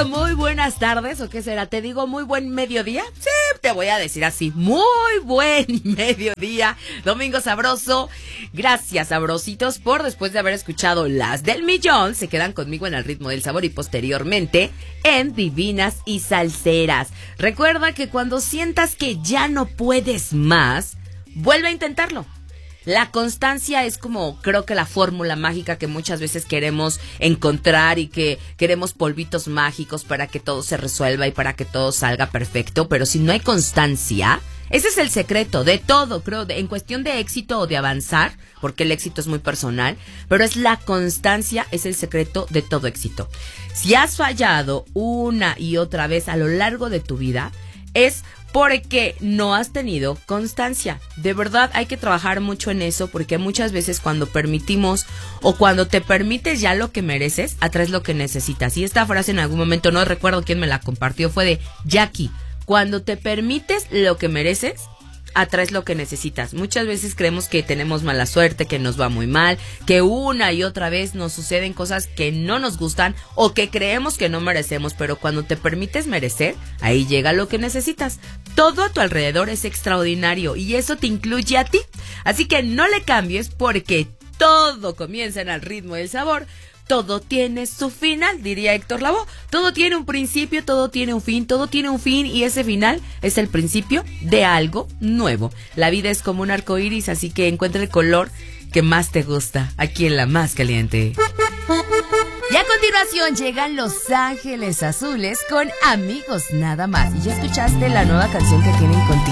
digo muy buenas tardes, ¿o qué será? ¿Te digo muy buen mediodía? Sí, te voy a decir así, muy buen mediodía, domingo sabroso. Gracias, sabrositos, por después de haber escuchado las del millón, se quedan conmigo en el ritmo del sabor y posteriormente en Divinas y Salseras. Recuerda que cuando sientas que ya no puedes más, vuelve a intentarlo. La constancia es como, creo que la fórmula mágica que muchas veces queremos encontrar y que queremos polvitos mágicos para que todo se resuelva y para que todo salga perfecto, pero si no hay constancia, ese es el secreto de todo, creo, en cuestión de éxito o de avanzar, porque el éxito es muy personal, pero es la constancia, es el secreto de todo éxito. Si has fallado una y otra vez a lo largo de tu vida, es porque no has tenido constancia. De verdad hay que trabajar mucho en eso, porque muchas veces cuando permitimos o cuando te permites ya lo que mereces, atraes lo que necesitas. Y esta frase en algún momento, no recuerdo quién me la compartió, fue de Jackie. Cuando te permites lo que mereces, atraes lo que necesitas. Muchas veces creemos que tenemos mala suerte, que nos va muy mal, que una y otra vez nos suceden cosas que no nos gustan o que creemos que no merecemos, pero cuando te permites merecer, ahí llega lo que necesitas. Todo a tu alrededor es extraordinario y eso te incluye a ti. Así que no le cambies, porque todo comienza en el ritmo del sabor. Todo tiene su final, diría Héctor Lavoe. Todo tiene un principio, todo tiene un fin y ese final es el principio de algo nuevo. La vida es como un arco iris, así que encuentra el color que más te gusta aquí en La Más Caliente. Y a continuación llegan Los Ángeles Azules con Amigos Nada Más. Y ya escuchaste la nueva canción que tienen contigo.